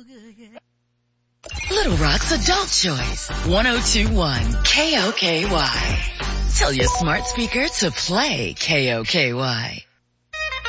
Little Rock's Adult Choice, 102.1 KOKY. Tell your smart speaker to play KOKY.